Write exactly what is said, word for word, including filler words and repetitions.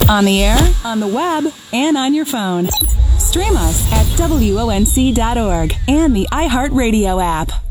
On the air, on the web, and on your phone. Stream us at W O N C dot org and the iHeartRadio app.